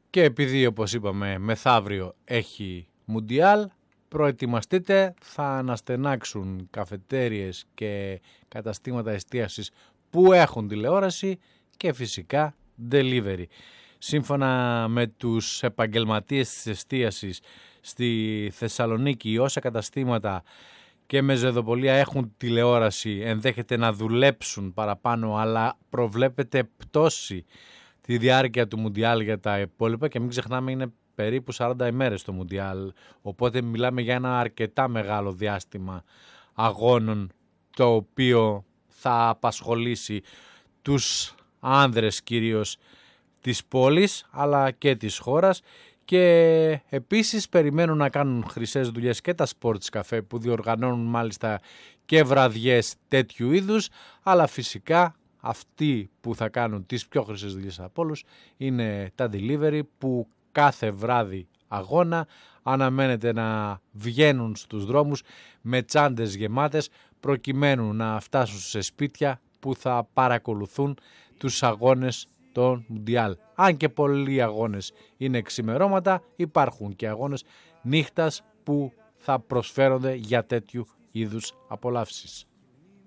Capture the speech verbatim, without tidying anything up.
Και επειδή, όπως είπαμε, μεθαύριο έχει Μουντιάλ, προετοιμαστείτε, θα αναστενάξουν καφετέριες και καταστήματα εστίασης που έχουν τηλεόραση και φυσικά delivery. Σύμφωνα με τους επαγγελματίες της εστίασης στη Θεσσαλονίκη, όσα καταστήματα και μεζεδοπολία έχουν τηλεόραση ενδέχεται να δουλέψουν παραπάνω, αλλά προβλέπεται πτώση τη διάρκεια του Μουντιάλ για τα υπόλοιπα και μην ξεχνάμε είναι περίπου σαράντα ημέρες το Μουντιάλ, οπότε μιλάμε για ένα αρκετά μεγάλο διάστημα αγώνων το οποίο θα απασχολήσει τους άνδρες κυρίως της πόλης αλλά και της χώρας. Και επίσης περιμένουν να κάνουν χρυσές δουλειές και τα sports cafe που διοργανώνουν μάλιστα και βραδιές τέτοιου είδους, αλλά φυσικά αυτοί που θα κάνουν τις πιο χρυσές δουλειές από όλους είναι τα delivery που κάθε βράδυ αγώνα αναμένεται να βγαίνουν στους δρόμους με τσάντες γεμάτες προκειμένου να φτάσουν σε σπίτια που θα παρακολουθούν τους αγώνες των Μουντιάλ. Αν και πολλοί αγώνες είναι ξημερώματα, υπάρχουν και αγώνες νύχτας που θα προσφέρονται για τέτοιου είδους απολαύσεις.